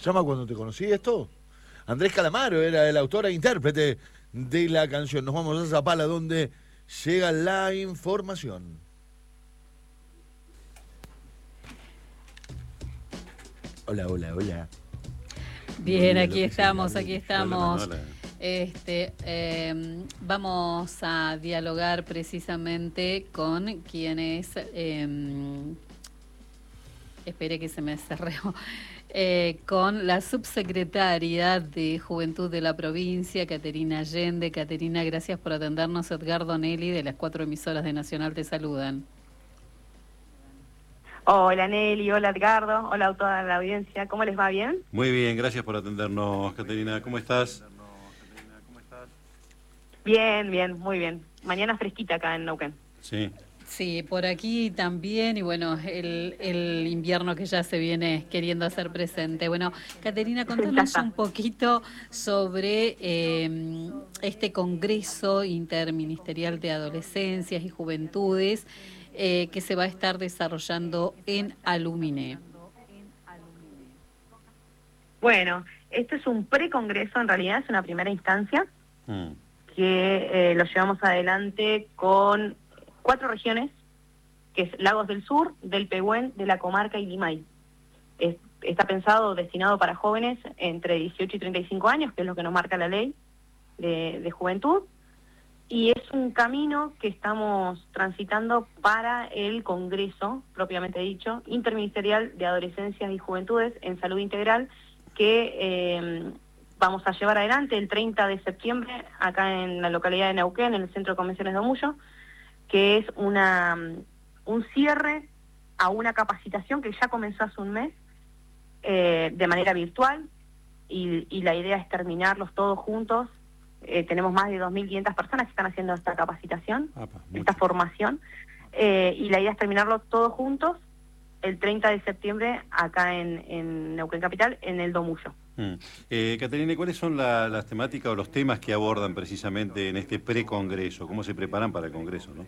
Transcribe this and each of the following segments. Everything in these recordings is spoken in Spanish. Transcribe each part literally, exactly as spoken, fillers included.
¿Se llama Cuando te conocí esto? Andrés Calamaro era el autor e intérprete de la canción. Nos vamos a Zapala, donde llega la información. Hola, hola, hola. Bien, aquí estamos, aquí estamos. Este, eh, vamos a dialogar precisamente con quienes... Eh, espere que se me cerró. Eh, con la subsecretaria de Juventud de la provincia, Caterina Allende. Caterina, gracias por atendernos. Edgardo Nelly, de las cuatro emisoras de Nacional, te saludan. Hola Nelly, hola Edgardo, hola a toda la audiencia, ¿cómo les va? ¿Bien? Muy bien, gracias por atendernos, Caterina. ¿Cómo estás? Bien, bien, muy bien. Mañana fresquita acá en Neuquén. Sí. Sí, por aquí también, y bueno, el, el invierno que ya se viene queriendo hacer presente. Bueno, Caterina, contanos un poquito sobre eh, este Congreso Interministerial de Adolescencias y Juventudes eh, que se va a estar desarrollando en Alumine. Bueno, esto es un precongreso, en realidad es una primera instancia Mm. que eh, lo llevamos adelante con cuatro regiones, que es Lagos del Sur, del Pehuen, de la Comarca y Limay. Es, está pensado, destinado para jóvenes entre dieciocho y treinta y cinco años, que es lo que nos marca la ley de, de juventud, y es un camino que estamos transitando para el Congreso, propiamente dicho, Interministerial de Adolescencias y Juventudes en Salud Integral, que eh, vamos a llevar adelante el treinta de septiembre acá en la localidad de Neuquén, en el Centro de Convenciones de Omullo, que es una un cierre a una capacitación que ya comenzó hace un mes eh, de manera virtual, y, y la idea es terminarlos todos juntos. Eh, tenemos más de dos mil quinientas personas que están haciendo esta capacitación, Apa, esta mucho. formación, eh, y la idea es terminarlos todos juntos el treinta de septiembre acá en, en Neuquén Capital, en el Domullo. Mm. Eh, Caterina, ¿cuáles son la, las temáticas o los temas que abordan precisamente en este precongreso? ¿Cómo se preparan para el congreso, no?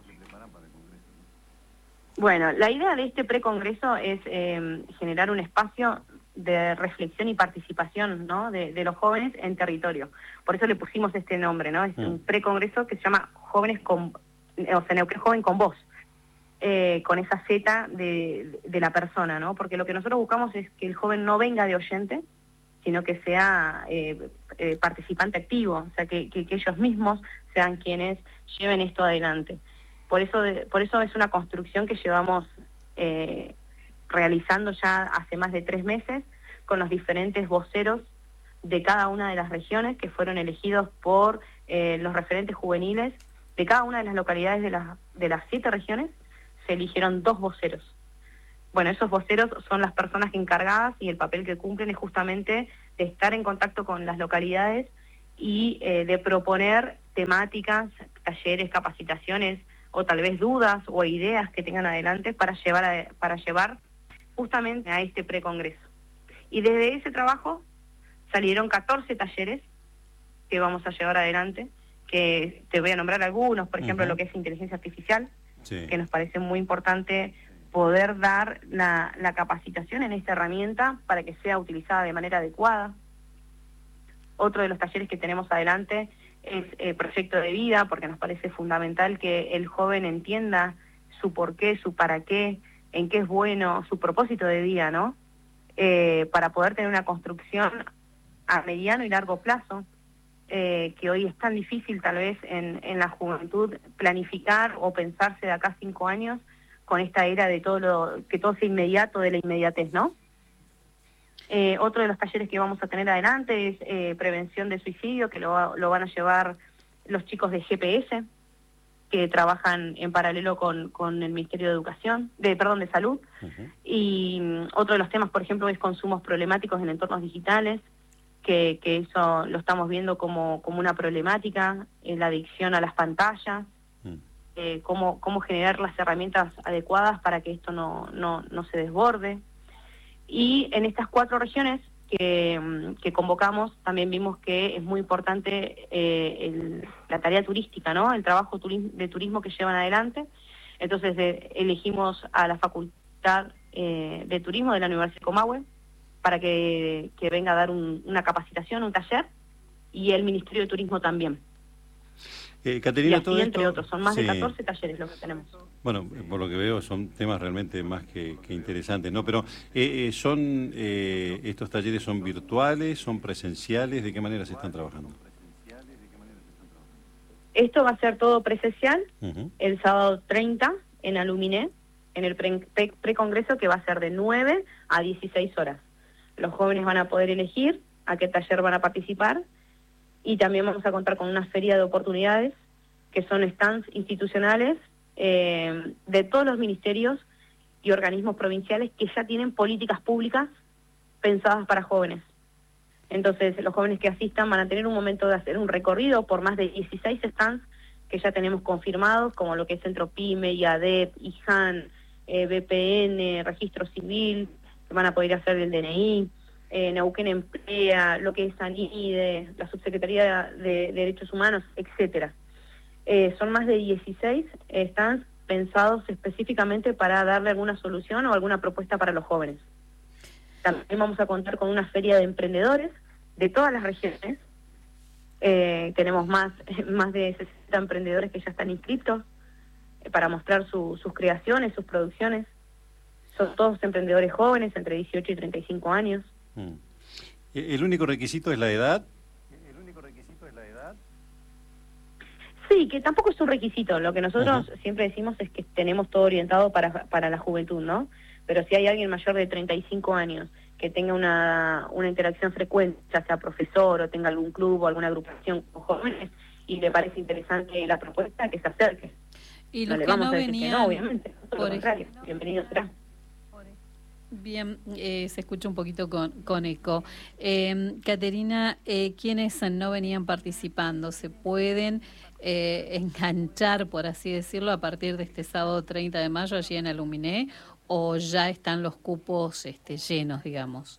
Bueno, la idea de este precongreso es eh, generar un espacio de reflexión y participación, ¿no?, de, de los jóvenes en territorio. Por eso le pusimos este nombre, ¿no? Es Mm. un precongreso que se llama Jóvenes con, o sea, Neuquén Joven con Voz, eh, con esa Z de, de la persona, ¿no? Porque lo que nosotros buscamos es que el joven no venga de oyente, sino que sea eh, eh, participante activo, o sea, que, que, que ellos mismos sean quienes lleven esto adelante. Por eso, de, por eso es una construcción que llevamos eh, realizando ya hace más de tres meses con los diferentes voceros de cada una de las regiones que fueron elegidos por eh, los referentes juveniles de cada una de las localidades de, la, de las siete regiones. Se eligieron dos voceros. Bueno, esos voceros son las personas encargadas, y el papel que cumplen es justamente de estar en contacto con las localidades y eh, de proponer temáticas, talleres, capacitaciones, o tal vez dudas o ideas que tengan adelante para llevar a, para llevar justamente a este precongreso. Y desde ese trabajo salieron catorce talleres que vamos a llevar adelante, que te voy a nombrar algunos, por ejemplo, Uh-huh. lo que es inteligencia artificial, Sí. que nos parece muy importante poder dar la, la capacitación en esta herramienta para que sea utilizada de manera adecuada. Otro de los talleres que tenemos adelante es eh, proyecto de vida, porque nos parece fundamental que el joven entienda su porqué, su para qué, en qué es bueno, su propósito de vida, ¿no? Eh, para poder tener una construcción a mediano y largo plazo, eh, que hoy es tan difícil tal vez en, en la juventud planificar o pensarse de acá a cinco años con esta era de todo lo que todo sea inmediato, de la inmediatez, ¿no? Eh, otro de los talleres que vamos a tener adelante es eh, prevención de suicidio, que lo, lo van a llevar los chicos de G P S, que trabajan en paralelo con, con el Ministerio de Educación, de perdón, de Salud. Uh-huh. Y um, otro de los temas, por ejemplo, es consumos problemáticos en entornos digitales, que, que eso lo estamos viendo como, como una problemática, eh, la adicción a las pantallas, Mm. eh, cómo, cómo generar las herramientas adecuadas para que esto no, no, no se desborde. Y en estas cuatro regiones que, que convocamos, también vimos que es muy importante eh, el, la tarea turística, ¿no? El trabajo turismo, de turismo que llevan adelante. Entonces eh, elegimos a la Facultad eh, de Turismo de la Universidad de Comahue, para que, que venga a dar un, una capacitación, un taller, y el Ministerio de Turismo también. Eh, Caterina, y así, todo entre esto, otros, son más sí. de catorce talleres los que tenemos. Bueno, por lo que veo son temas realmente más que, que interesantes, ¿no? Pero eh, eh, son eh, estos talleres son virtuales, son presenciales, ¿de qué manera se están trabajando? Esto va a ser todo presencial, Uh-huh. el sábado treinta en Aluminé, en el pre- pre- precongreso que va a ser de nueve a dieciséis horas. Los jóvenes van a poder elegir a qué taller van a participar, y también vamos a contar con una feria de oportunidades, que son stands institucionales eh, de todos los ministerios y organismos provinciales que ya tienen políticas públicas pensadas para jóvenes. Entonces, los jóvenes que asistan van a tener un momento de hacer un recorrido por más de dieciséis stands que ya tenemos confirmados, como lo que es Centro PYME, IADEP, IJAN, eh, B P N, Registro Civil, que van a poder hacer el D N I, eh, Neuquén Emplea, lo que es ANIDE, la Subsecretaría de Derechos Humanos, etcétera. Eh, son más de dieciséis stands pensados específicamente para darle alguna solución o alguna propuesta para los jóvenes. También vamos a contar con una feria de emprendedores de todas las regiones. Eh, tenemos más, más de sesenta emprendedores que ya están inscritos eh, para mostrar su, sus creaciones, sus producciones. Son todos emprendedores jóvenes, entre dieciocho y treinta y cinco años. Mm. ¿El único requisito es la edad? Sí, que tampoco es un requisito. Lo que nosotros Uh-huh. siempre decimos es que tenemos todo orientado para, para la juventud, ¿no? Pero si hay alguien mayor de treinta y cinco años que tenga una, una interacción frecuente, ya sea profesor o tenga algún club o alguna agrupación con jóvenes, y le parece interesante la propuesta, que se acerque. Y No los le que vamos no a decir que venían, no, obviamente. Todo por lo contrario, bienvenido será. Bien, eh, se escucha un poquito con, con eco. Eh, Caterina, eh, ¿quiénes no venían participando? ¿Se pueden eh, enganchar, por así decirlo, a partir de este sábado treinta de mayo allí en Aluminé, o ya están los cupos este, llenos, digamos?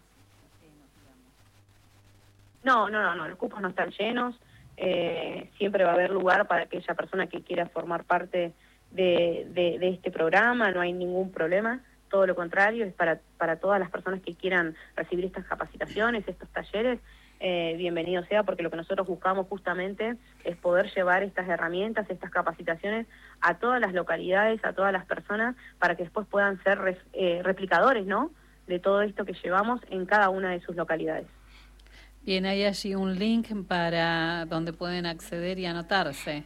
No, no, no, no, los cupos no están llenos. Eh, siempre va a haber lugar para aquella persona que quiera formar parte de, de, de este programa, no hay ningún problema. Todo lo contrario, es para, para todas las personas que quieran recibir estas capacitaciones, estos talleres, eh, bienvenido sea, porque lo que nosotros buscamos justamente es poder llevar estas herramientas, estas capacitaciones a todas las localidades, a todas las personas, para que después puedan ser res, eh, replicadores, ¿no?, de todo esto que llevamos en cada una de sus localidades. Bien, hay allí un link para donde pueden acceder y anotarse.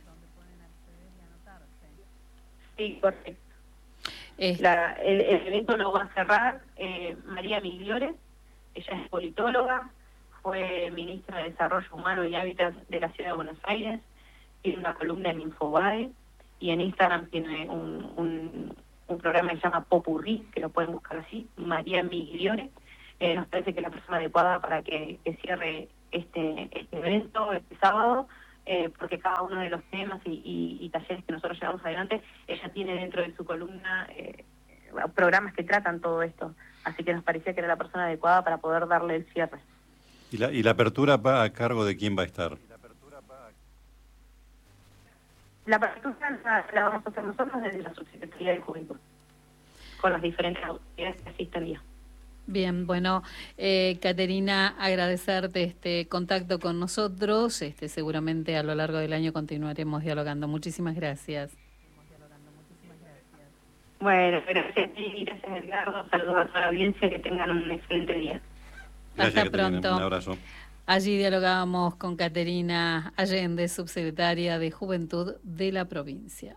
Sí, correcto. Es... La, el, el evento lo va a cerrar eh, María Migliore. Ella es politóloga, fue ministra de Desarrollo Humano y Hábitat de la Ciudad de Buenos Aires, tiene una columna en Infobae y en Instagram tiene un, un, un programa que se llama Popurrí, que lo pueden buscar así, María Migliore. Eh, nos parece que es la persona adecuada para que, que cierre este, este evento, este sábado, eh, porque cada uno de los temas y, y, y talleres que nosotros llevamos adelante, ella tiene dentro de su columna eh, programas que tratan todo esto. Así que nos parecía que era la persona adecuada para poder darle el cierre. ¿Y la, y la apertura va a cargo de quién va a estar? La apertura la, la vamos a hacer nosotros desde la Subsecretaría de Juventud, con las diferentes autoridades que asisten ya. Bien, bueno, eh, Caterina, agradecerte este contacto con nosotros. Este, seguramente a lo largo del año continuaremos dialogando. Muchísimas gracias. Bueno, gracias a ti, gracias Edgardo. Saludos a toda la audiencia, que tengan un excelente día. Gracias, Hasta pronto. Caterina, un abrazo. Allí dialogábamos con Caterina Allende, subsecretaria de Juventud de la provincia.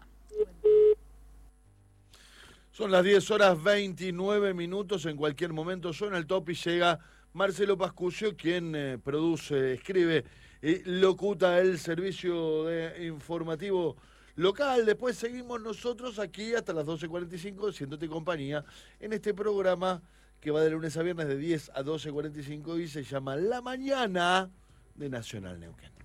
Son las diez horas veintinueve minutos, en cualquier momento suena el top y llega Marcelo Pascuccio, quien eh, produce, escribe y locuta el servicio de informativo local. Después seguimos nosotros aquí hasta las doce cuarenta y cinco, haciéndote compañía en este programa que va de lunes a viernes de diez a doce cuarenta y cinco y se llama La Mañana de Nacional Neuquén.